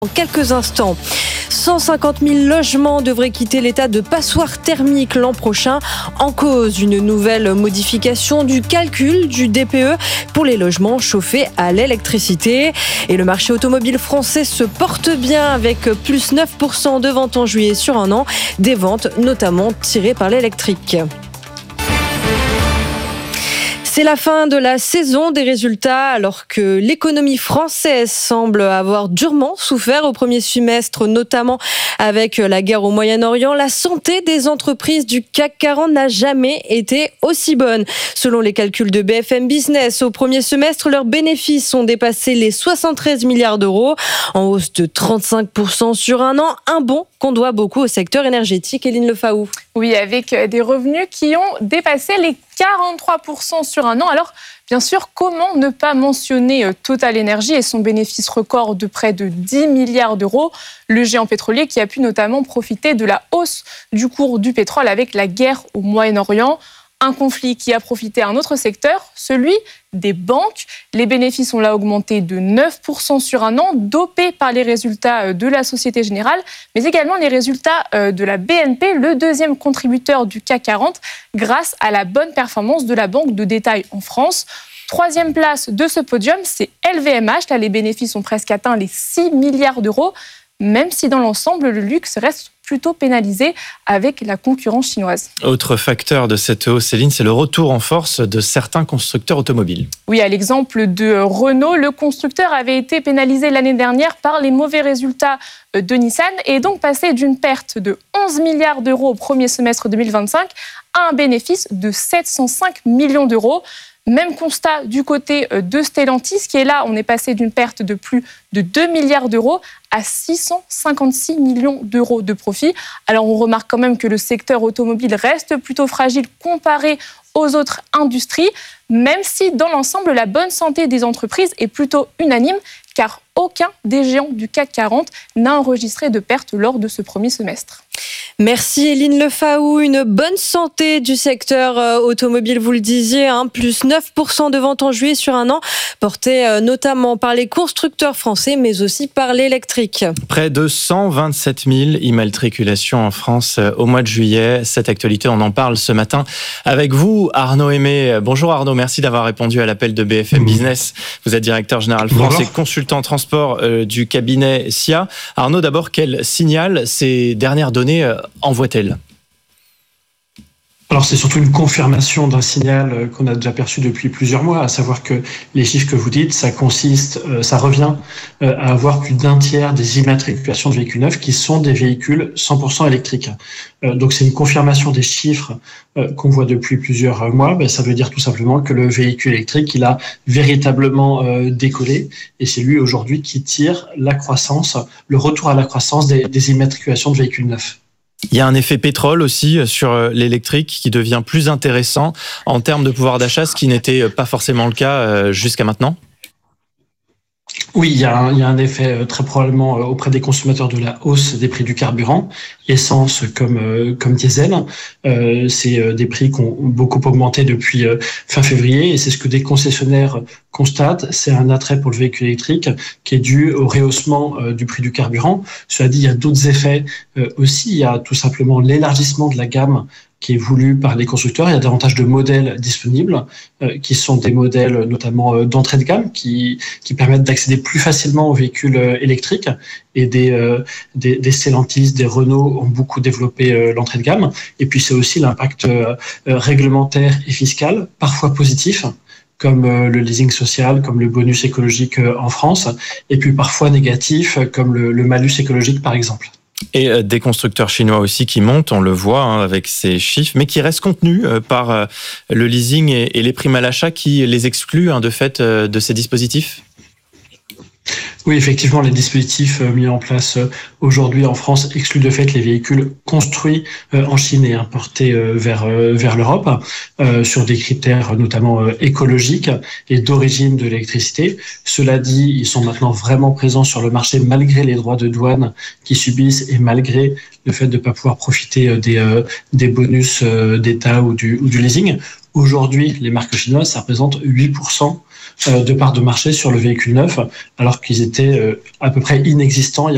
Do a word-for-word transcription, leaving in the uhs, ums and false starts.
Dans quelques instants, cent cinquante mille logements devraient quitter l'état de passoire thermique l'an prochain. En cause, une nouvelle modification du calcul du D P E pour les logements chauffés à l'électricité. Et le marché automobile français se porte bien avec plus neuf pour cent de ventes en juillet sur un an. Des ventes notamment tirées par l'électrique. C'est la fin de la saison des résultats alors que l'économie française semble avoir durement souffert au premier semestre, notamment avec la guerre au Moyen-Orient. La santé des entreprises du C A C quarante n'a jamais été aussi bonne. Selon les calculs de B F M Business, au premier semestre, leurs bénéfices ont dépassé les soixante-treize milliards d'euros, en hausse de trente-cinq pour cent sur un an. Un bond qu'on doit beaucoup au secteur énergétique. Eline Lefaou. Oui, avec des revenus qui ont dépassé les quarante-trois pour cent sur un an. Alors, bien sûr, comment ne pas mentionner Total Energy et son bénéfice record de près de dix milliards d'euros, le géant pétrolier qui a pu notamment profiter de la hausse du cours du pétrole avec la guerre au Moyen-Orient. Un conflit qui a profité à un autre secteur, celui des banques. Les bénéfices ont là augmenté de neuf pour cent sur un an, dopés par les résultats de la Société Générale, mais également les résultats de la B N P, le deuxième contributeur du C A C quarante, grâce à la bonne performance de la banque de détail en France. Troisième place de ce podium, c'est L V M H. Là, les bénéfices ont presque atteint les six milliards d'euros, même si dans l'ensemble, le luxe reste plutôt pénalisé avec la concurrence chinoise. Autre facteur de cette hausse, Céline, c'est le retour en force de certains constructeurs automobiles. Oui, à l'exemple de Renault, le constructeur avait été pénalisé l'année dernière par les mauvais résultats de Nissan et est donc passé d'une perte de onze milliards d'euros au premier semestre deux mille vingt-cinq à un bénéfice de sept cent cinq millions d'euros. Même constat du côté de Stellantis, qui est là, on est passé d'une perte de plus de deux milliards d'euros à six cent cinquante-six millions d'euros de profit. Alors on remarque quand même que le secteur automobile reste plutôt fragile comparé aux autres industries, même si dans l'ensemble, la bonne santé des entreprises est plutôt unanime, car aucun des géants du C A C quarante n'a enregistré de pertes lors de ce premier semestre. Merci Eline Lefaou. Une bonne santé du secteur automobile, vous le disiez, hein, plus neuf pour cent de ventes en juillet sur un an, portées notamment par les constructeurs français, mais aussi par l'électrique. Près de cent vingt-sept mille immatriculations en France au mois de juillet. Cette actualité, on en parle ce matin avec vous, Arnaud Aimé. Bonjour Arnaud, merci d'avoir répondu à l'appel de B F M Business. Vous êtes directeur général France Bonjour. Et consultant transport euh, du cabinet S I A. Arnaud, d'abord, quel signal ces dernières données euh, envoient-elles ? Alors c'est surtout une confirmation d'un signal qu'on a déjà perçu depuis plusieurs mois, à savoir que les chiffres que vous dites, ça consiste, ça revient à avoir plus d'un tiers des immatriculations de véhicules neufs qui sont des véhicules cent pour cent électriques. Donc c'est une confirmation des chiffres qu'on voit depuis plusieurs mois. Ça veut dire tout simplement que le véhicule électrique, il a véritablement décollé et c'est lui aujourd'hui qui tire la croissance, le retour à la croissance des, des immatriculations de véhicules neufs. Il y a un effet pétrole aussi sur l'électrique qui devient plus intéressant en termes de pouvoir d'achat, ce qui n'était pas forcément le cas jusqu'à maintenant. Oui, il y, a un, il y a un effet très probablement auprès des consommateurs de la hausse des prix du carburant, essence comme comme diesel. Euh, c'est des prix qui ont beaucoup augmenté depuis fin février et c'est ce que des concessionnaires constatent. C'est un attrait pour le véhicule électrique qui est dû au rehaussement du prix du carburant. Cela dit, il y a d'autres effets aussi. Il y a tout simplement l'élargissement de la gamme qui est voulu par les constructeurs. Il y a davantage de modèles disponibles, euh, qui sont des modèles notamment euh, d'entrée de gamme, qui, qui permettent d'accéder plus facilement aux véhicules euh, électriques. Et des, euh, des, des Stellantis, des Renault ont beaucoup développé euh, l'entrée de gamme. Et puis c'est aussi l'impact euh, réglementaire et fiscal, parfois positif, comme euh, le leasing social, comme le bonus écologique euh, en France, et puis parfois négatif, comme le, le malus écologique par exemple. Et des constructeurs chinois aussi qui montent, on le voit hein, avec ces chiffres, mais qui restent contenus euh, par euh, le leasing et, et les primes à l'achat qui les excluent hein, de fait euh, de ces dispositifs. Oui, effectivement, les dispositifs mis en place aujourd'hui en France excluent de fait les véhicules construits en Chine et importés vers vers l'Europe euh, sur des critères notamment écologiques et d'origine de l'électricité. Cela dit, ils sont maintenant vraiment présents sur le marché malgré les droits de douane qu'ils subissent et malgré le fait de ne pas pouvoir profiter des des bonus d'État ou du ou du leasing. Aujourd'hui, les marques chinoises, ça représente huit pour cent de part de marché sur le véhicule neuf, alors qu'ils étaient à peu près inexistants il y a